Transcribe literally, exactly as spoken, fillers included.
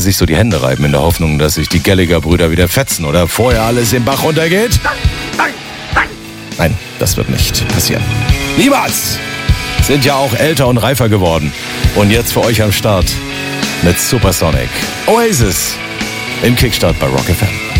sich so die Hände reiben in der Hoffnung, dass sich die Gallagher-Brüder wieder fetzen oder vorher alles im Bach runtergeht? Nein, nein, nein. Nein, das wird nicht passieren. Niemals! Sind ja auch älter und reifer geworden. Und jetzt für euch am Start mit Supersonic. Oasis im Kickstart bei Rock F M.